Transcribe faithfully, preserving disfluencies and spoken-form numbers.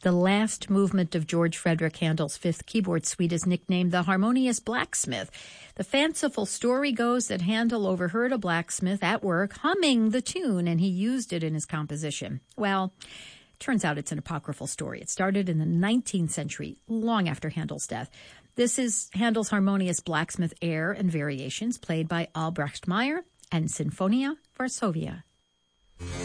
The last movement of George Frederick Handel's Fifth Keyboard Suite is nicknamed the Harmonious Blacksmith. The fanciful story goes that Handel overheard a blacksmith at work humming the tune, and he used it in his composition. Well, turns out it's an apocryphal story. It started in the nineteenth century, long after Handel's death. This is Handel's Harmonious Blacksmith air and variations, played by Albrecht Meyer and Sinfonia Varsovia.